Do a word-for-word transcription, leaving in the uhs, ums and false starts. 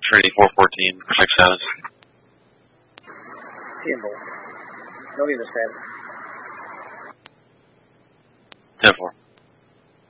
Trinity four fourteen, check status. Campbell. No unit status. ten four.